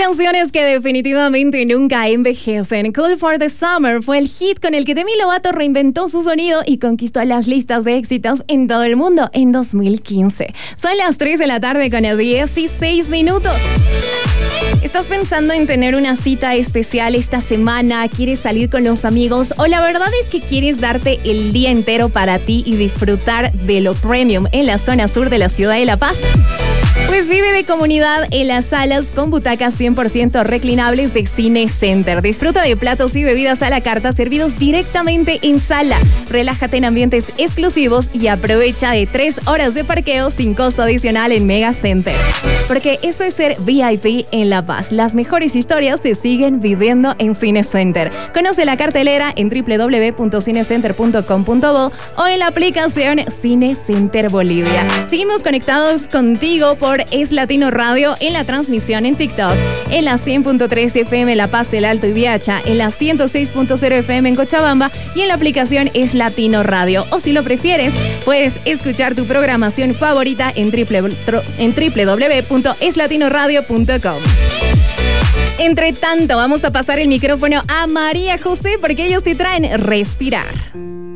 canciones que definitivamente nunca envejecen. Cool for the Summer fue el hit con el que Demi Lovato reinventó su sonido y conquistó las listas de éxitos en todo el mundo en 2015. Son las 3 de la tarde con 16 minutos. ¿Estás pensando en tener una cita especial esta semana? ¿Quieres salir con los amigos? ¿O la verdad es que quieres darte el día entero para ti y disfrutar de lo premium en la zona sur de la ciudad de La Paz? Pues vive de comunidad en las salas con butacas 100% reclinables de Cine Center. Disfruta de platos y bebidas a la carta servidos directamente en sala. Relájate en ambientes exclusivos y aprovecha de 3 horas de parqueo sin costo adicional en Mega Center. Porque eso es ser VIP en La Paz. Las mejores historias se siguen viviendo en Cine Center. Conoce la cartelera en www.cinecenter.com.bo o en la aplicación Cine Center Bolivia. Seguimos conectados contigo por Es Latino Radio en la transmisión en TikTok, en la 100.3 FM La Paz, El Alto y Viacha, en la 106.0 FM en Cochabamba y en la aplicación Es Latino Radio. O si lo prefieres, puedes escuchar tu programación favorita en www.eslatinoradio.com. Entre tanto, vamos a pasar el micrófono a María José porque ellos te traen Respirar.